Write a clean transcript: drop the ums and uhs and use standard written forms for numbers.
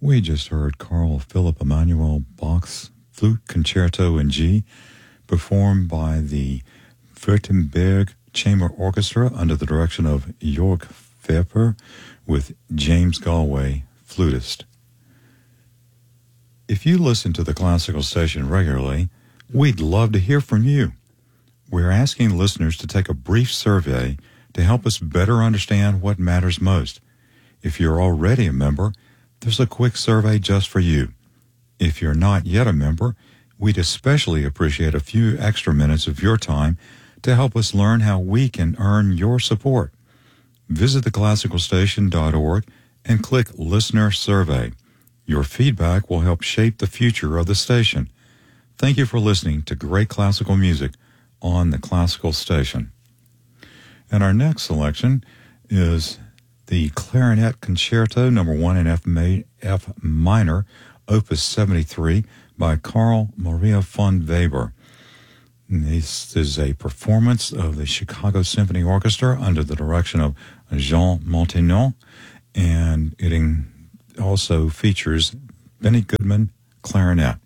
We just heard Carl Philipp Emanuel Bach's Flute Concerto in G, performed by the Württemberg Chamber Orchestra under the direction of Jörg Pfeffer with James Galway, flutist. If you listen to the Classical Station regularly, we'd love to hear from you. We're asking listeners to take a brief survey to help us better understand what matters most. If you're already a member, there's a quick survey just for you. If you're not yet a member, we'd especially appreciate a few extra minutes of your time to help us learn how we can earn your support. Visit theclassicalstation.org and click Listener Survey. Your feedback will help shape the future of the station. Thank you for listening to great classical music on the Classical Station. And our next selection is the Clarinet Concerto No. 1 in F minor, Opus 73, by Carl Maria von Weber. This is a performance of the Chicago Symphony Orchestra under the direction of Jean Montignon, and it also features Benny Goodman, clarinet.